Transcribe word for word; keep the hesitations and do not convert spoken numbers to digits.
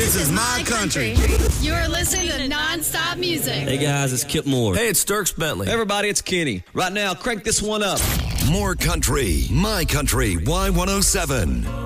This is my country. You're listening to Non-Stop Music. Hey guys, it's Kip Moore. Hey, it's Dierks Bentley. Hey everybody, it's Kenny. Right now, crank this one up. More country, my country, Y one oh seven.